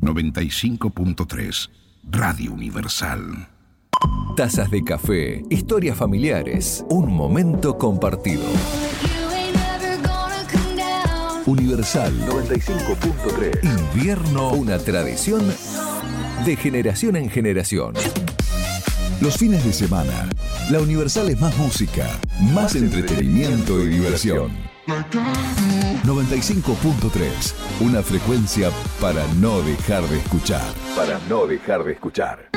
95.3, Radio Universal. Tazas de café, historias familiares, un momento compartido. Universal 95.3. Invierno, una tradición de generación en generación. Los fines de semana, la Universal es más música, más entretenimiento y diversión. 95.3, una frecuencia para no dejar de escuchar. Para no dejar de escuchar.